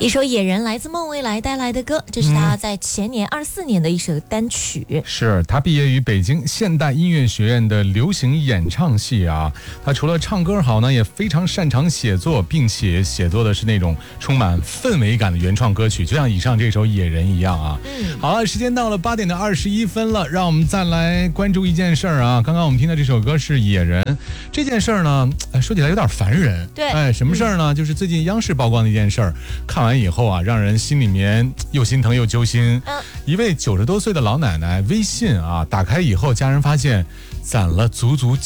一首《野人》来自孟未来带来的歌，这是他在前年24年的一首单曲。 是他毕业于北京现代音乐学院的流行演唱系啊。他除了唱歌好呢，也非常擅长写作，并且写作的是那种充满氛围感的原创歌曲，就像以上这首《野人》一样啊。好了，时间到了8点的21分了，让我们再来关注一件事儿啊。刚刚我们听的这首歌是《野人》，这件事儿呢，说起来有点烦人。 对， 什么事儿呢？就是最近央视曝光的一件事儿，看完以后啊，让人心里面又心疼又揪心。一位90多岁的老奶奶微信啊打开以后，家人发现攒了足足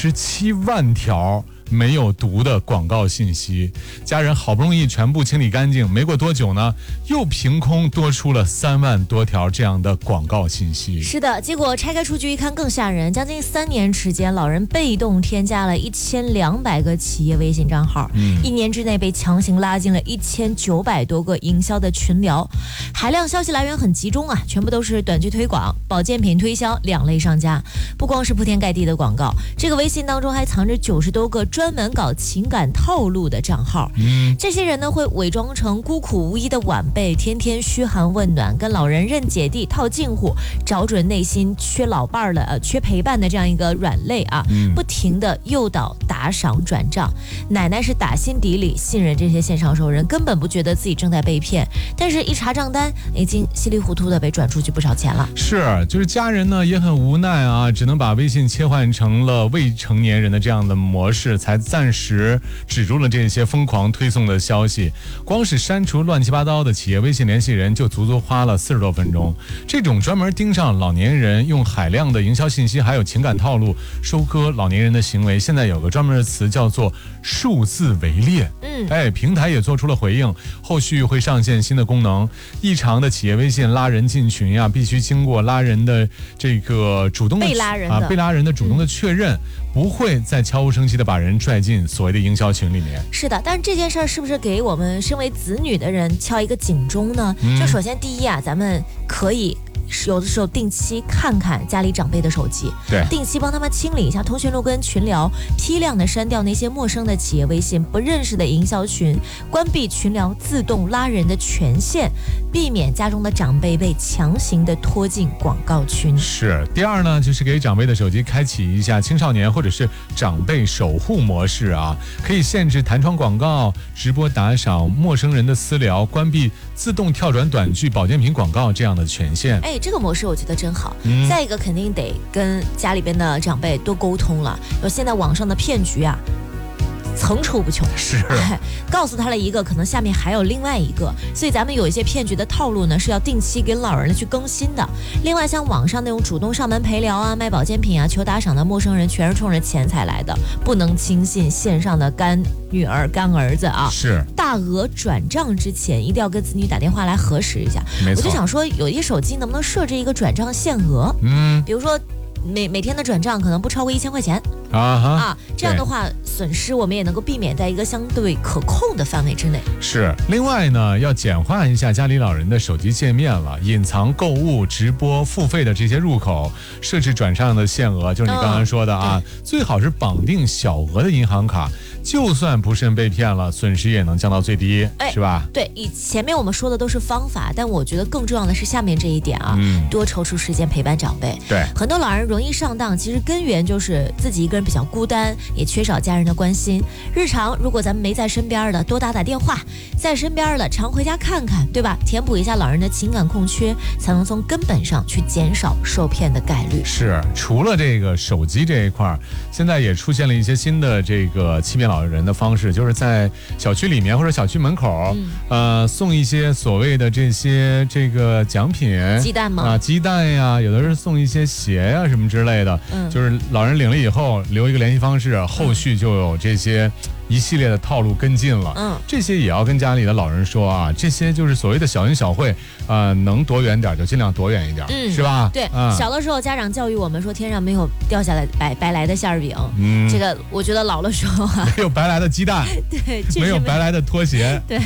77万条没有读的广告信息，家人好不容易全部清理干净，没过多久呢，又凭空多出了3万多条这样的广告信息。 是的，结果拆开数据一看更吓人，将近3年时间，老人被动添加了1200个企业微信账号，1年之内被强行拉进了1900多个营销的群聊，海量消息来源很集中啊，全部都是短剧推广、保健品推销2类商家，不光是铺天盖地的广告，这个微信当中还藏着90多个专门搞情感套路的账号。这些人呢会伪装成孤苦无依的晚辈，天天嘘寒问暖，跟老人认姐弟套近乎，找准内心缺老伴的缺陪伴的这样一个软肋啊，不停的诱导打赏转账。奶奶是打心底里信任这些线上熟人，根本不觉得自己正在被骗，但是一查账单，已经稀里糊涂的被转出去不少钱了。 就是家人呢也很无奈啊，只能把微信切换成了未成年人的这样的模式，才暂时止住了这些疯狂推送的消息。光是删除乱七八糟的企业微信联系人就足足花了40多分钟。这种专门盯上老年人，用海量的营销信息还有情感套路收割老年人的行为，现在有个专门的词叫做数字围猎。平台也做出了回应，后续会上线新的功能。异常的企业微信拉人进群啊，必须经过拉人的这个主动的被拉人的主动的确认，不会再悄无声息的把人拽进所谓的营销群里面。 是的，但是这件事儿是不是给我们身为子女的人敲一个警钟呢？就首先第一啊，咱们可以有的时候定期看看家里长辈的手机， 对， 定期帮他们清理一下通讯录跟群聊，批量的删掉那些陌生的企业微信、不认识的营销群，关闭群聊自动拉人的权限，避免家中的长辈被强行的拖进广告群。 是。第二呢，就是给长辈的手机开启一下青少年或者是长辈守护模式啊，可以限制弹窗广告、直播打赏、陌生人的私聊，关闭自动跳转短剧、保健品广告这样的权限。 这个模式我觉得真好。再一个，肯定得跟家里边的长辈多沟通了。有现在网上的骗局啊，层出不穷， 是告诉他了一个，可能下面还有另外一个，所以咱们有一些骗局的套路呢，是要定期给老人去更新的。另外，像网上那种主动上门陪聊啊、卖保健品啊、求打赏的陌生人，全是冲着钱财来的，不能轻信线上的干女儿、干儿子啊。 是。 大额转账之前，一定要跟子女打电话来核实一下。 没错。 我就想说，有一些手机能不能设置一个转账限额？比如说每天的转账可能不超过1000块钱。这样的话损失我们也能够避免在一个相对可控的范围之内。 是。另外呢，要简化一下家里老人的手机界面了，隐藏购物、直播、付费的这些入口，设置转账的限额，就是你刚刚说的啊，最好是绑定小额的银行卡，就算不慎被骗了，损失也能降到最低，是吧？ 对，前面我们说的都是方法，但我觉得更重要的是下面这一点啊，多抽出时间陪伴长辈。 对， 很多老人容易上当，其实根源就是自己一个人比较孤单，也缺少家人的关心。日常如果咱们没在身边的，多打电话；在身边的，常回家看看，对吧？填补一下老人的情感空缺，才能从根本上去减少受骗的概率。 是。除了这个手机这一块，现在也出现了一些新的这个欺骗老人的方式，就是在小区里面或者小区门口，送一些所谓的这个奖品， 鸡蛋吗？ 鸡蛋呀，有的是送一些鞋呀什么之类的，就是老人领了以后留一个联系方式，后续就有这些一系列的套路跟进了。这些也要跟家里的老人说啊，这些就是所谓的小恩小惠，能躲远点就尽量躲远一点，是吧？ 对，小的时候家长教育我们说天上没有掉下来白来的馅儿饼，这个我觉得老了时候啊， 没有白来的鸡蛋， 对， 没有白来的拖鞋， 对，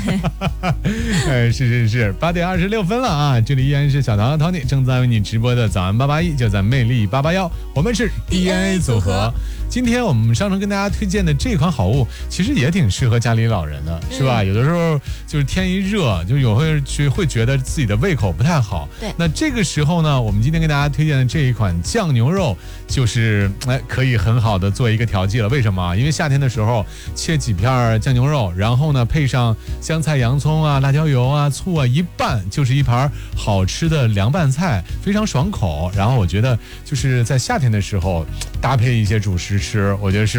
是，8点26分了啊！这里依然是小唐和 Tony 正在为你直播的早安881，就在魅力881，我们是 DNA 组合。 今天我们商城跟大家推荐的这款好物，其实也挺适合家里老人的，是吧？有的时候就是天一热，就会觉得自己的胃口不太好。 对， 那这个时候呢，我们今天跟大家推荐的这一款酱牛肉，就是可以很好的做一个调剂了。为什么？因为夏天的时候切几片酱牛肉，然后呢配上香菜、洋葱啊、辣椒油啊、醋啊，一拌就是一盘好吃的凉拌菜，非常爽口。然后我觉得就是在夏天的时候搭配一些主食吃，我觉得是